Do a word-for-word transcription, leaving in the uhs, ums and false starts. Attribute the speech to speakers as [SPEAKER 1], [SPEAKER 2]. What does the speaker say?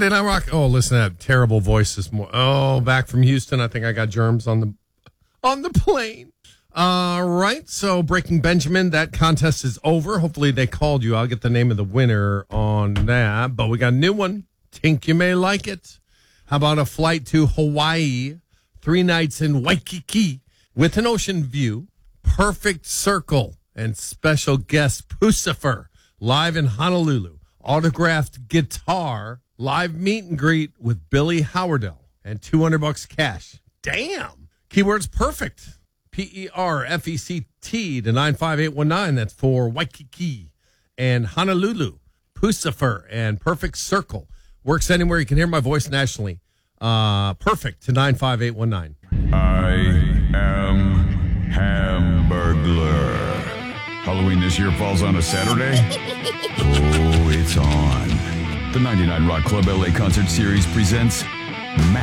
[SPEAKER 1] Monday Night Rock. Oh, listen to that terrible voice this morning. Oh, back from Houston. I think I got germs on the on the plane. All right. So Breaking Benjamin, that contest is over. Hopefully they called you. I'll get the name of the winner on that. But we got a new one. Think you may like it. How about a flight to Hawaii? Three nights in Waikiki with an ocean view. Perfect Circle and special guest Pucifer live in Honolulu. Autographed guitar. Live meet and greet with Billy Howardell and two hundred bucks cash. Damn. Keywords perfect. P E R F E C T to nine five eight one nine. That's for Waikiki and Honolulu. Pucifer and Perfect Circle. Works anywhere you can hear my voice nationally. Uh, perfect to nine five eight one nine.
[SPEAKER 2] I am Hamburglar. Halloween this year falls on a Saturday? Oh, it's on. The ninety-nine Rock Club L A Concert Series presents